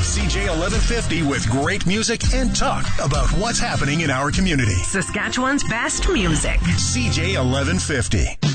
CJ 1150 with great music and talk about what's happening in our community. Saskatchewan's best music. CJ 1150.